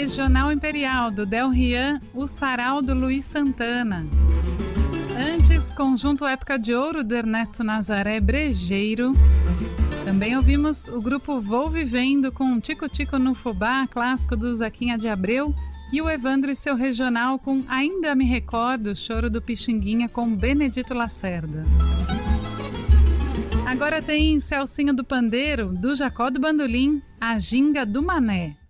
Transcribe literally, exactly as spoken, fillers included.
Regional Imperial, do Del Rian, o Sarau, do Luiz Santana. Antes, Conjunto Época de Ouro, do Ernesto Nazaré Brejeiro. Também ouvimos o grupo Vou Vivendo com Tico Tico no Fubá, clássico do Zequinha de Abreu. E o Evandro e seu Regional com Ainda Me Recordo, Choro do Pixinguinha com Benedito Lacerda. Agora tem Celcinho do Pandeiro, do Jacó do Bandolim, A Ginga do Mané.